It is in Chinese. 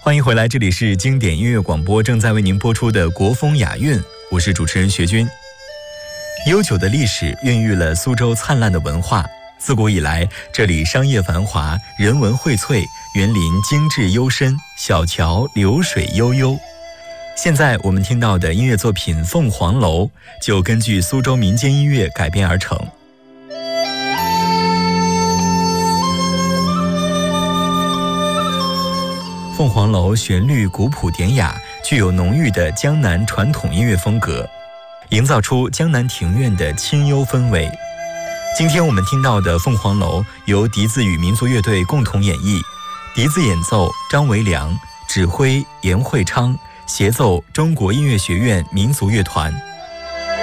欢迎回来，这里是经典音乐广播，正在为您播出的国风雅韵，我是主持人学军。悠久的历史孕育了苏州灿烂的文化，自古以来，这里商业繁华，人文荟萃，园林精致幽深，小桥流水悠悠。现在我们听到的音乐作品《凤凰楼》就根据苏州民间音乐改编而成。凤凰楼旋律古朴典雅，具有浓郁的江南传统音乐风格，营造出江南庭院的清幽氛围。今天我们听到的《凤凰楼》由笛子与民族乐队共同演绎，笛子演奏张维良，指挥严惠昌，协奏中国音乐学院民族乐团。